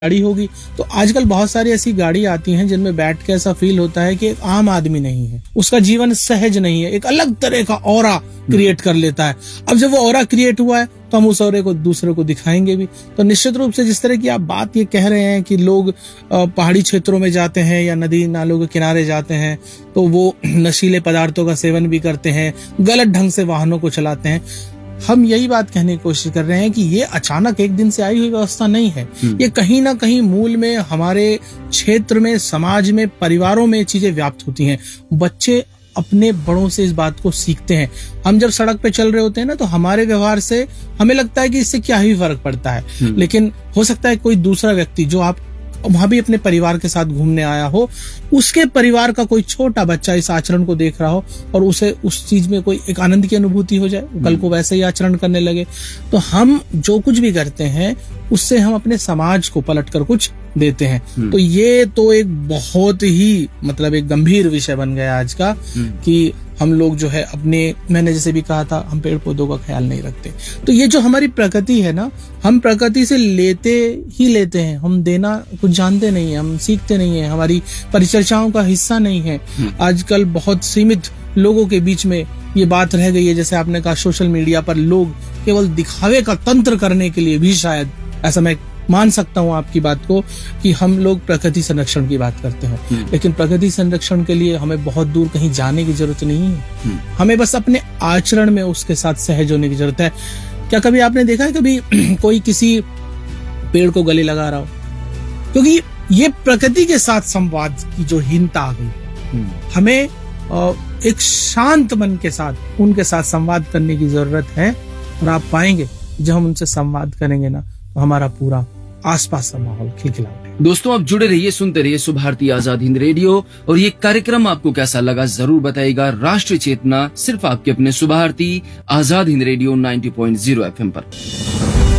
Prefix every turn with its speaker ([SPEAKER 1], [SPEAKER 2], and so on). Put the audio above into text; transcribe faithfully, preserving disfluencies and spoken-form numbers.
[SPEAKER 1] गाड़ी होगी। तो आजकल बहुत सारी ऐसी गाड़ी आती हैं जिनमें बैठ के ऐसा फील होता है कि एक आम आदमी नहीं है, उसका जीवन सहज नहीं है, एक अलग तरह का ऑरा क्रिएट कर लेता है। अब जब वो ऑरा क्रिएट हुआ है तो हम उस ऑरे को दूसरे को दिखाएंगे भी। तो निश्चित रूप से जिस तरह की आप बात ये कह रहे हैं कि लोग पहाड़ी क्षेत्रों में जाते हैं या नदी नालों के किनारे जाते हैं तो वो नशीले पदार्थों का सेवन भी करते हैं, गलत ढंग से वाहनों को चलाते हैं, हम यही बात कहने की कोशिश कर रहे हैं कि ये अचानक एक दिन से आई हुई व्यवस्था नहीं है। ये कहीं ना कहीं मूल में हमारे क्षेत्र में, समाज में, परिवारों में चीजें व्याप्त होती हैं। बच्चे अपने बड़ों से इस बात को सीखते हैं। हम जब सड़क पे चल रहे होते हैं ना तो हमारे व्यवहार से हमें लगता है कि इससे क्या ही फर्क पड़ता है, लेकिन हो सकता है कोई दूसरा व्यक्ति जो आप वहां भी अपने परिवार के साथ घूमने आया हो, उसके परिवार का कोई छोटा बच्चा इस आचरण को देख रहा हो और उसे उस चीज में कोई एक आनंद की अनुभूति हो जाए, कल को वैसे ही आचरण करने लगे। तो हम जो कुछ भी करते हैं उससे हम अपने समाज को पलट कर कुछ देते हैं। तो ये तो एक बहुत ही मतलब एक गंभीर विषय बन गया आज का कि हम लोग जो है अपने, मैंने जैसे भी कहा था, हम पेड़ पौधों का ख्याल नहीं रखते। तो ये जो हमारी प्रकृति है ना, हम प्रकृति से लेते ही लेते हैं, हम देना कुछ जानते नहीं है, हम सीखते नहीं है, हमारी परिचर्चाओं का हिस्सा नहीं है। आजकल बहुत सीमित लोगों के बीच में ये बात रह गई है, जैसे आपने कहा सोशल मीडिया पर लोग केवल दिखावे का तंत्र करने के लिए भी, शायद ऐसा मैं मान सकता हूं आपकी बात को, कि हम लोग प्रकृति संरक्षण की बात करते हैं, लेकिन प्रकृति संरक्षण के लिए हमें बहुत दूर कहीं जाने की जरूरत नहीं है। हमें बस अपने आचरण में उसके साथ सहज होने की जरूरत है। क्या कभी आपने देखा है कभी कोई किसी पेड़ को गले लगा रहा हो? क्योंकि ये प्रकृति के साथ संवाद की जो हीनता आ गई, हमें एक शांत मन के साथ उनके साथ संवाद करने की जरूरत है। और आप पाएंगे जब हम उनसे संवाद करेंगे ना तो हमारा पूरा आसपास का माहौल खिलखिला उठेगा।
[SPEAKER 2] दोस्तों, आप जुड़े रहिए, सुनते रहिए सुभारती आजाद हिंद रेडियो। और ये कार्यक्रम आपको कैसा लगा जरूर बताइएगा। राष्ट्रीय चेतना सिर्फ आपके अपने सुभारती आजाद हिंद रेडियो नब्बे पॉइंट शून्य एफ एम पर।